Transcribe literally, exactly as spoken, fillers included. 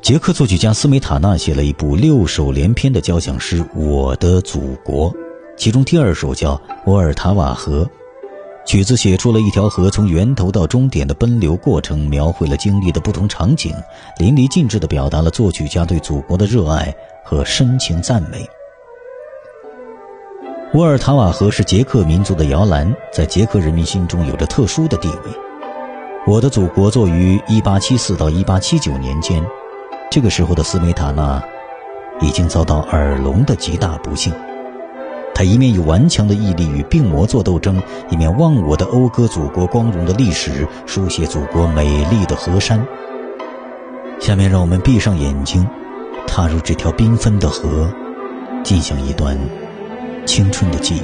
捷克作曲家斯梅塔纳写了一部六首连篇的交响诗《我的祖国》，其中第二首叫《沃尔塔瓦河》。曲子写出了一条河从源头到终点的奔流过程，描绘了经历的不同场景，淋漓尽致地表达了作曲家对祖国的热爱和深情赞美。沃尔塔瓦河是捷克民族的摇篮，在捷克人民心中有着特殊的地位。我的祖国作于一八七四到一八七九年间，这个时候的斯梅塔纳已经遭到耳聋的极大不幸。他一面有顽强的毅力与病魔作斗争，一面忘我的讴歌祖国光荣的历史，书写祖国美丽的河山。下面让我们闭上眼睛，踏入这条缤纷的河，进行一段青春的记忆。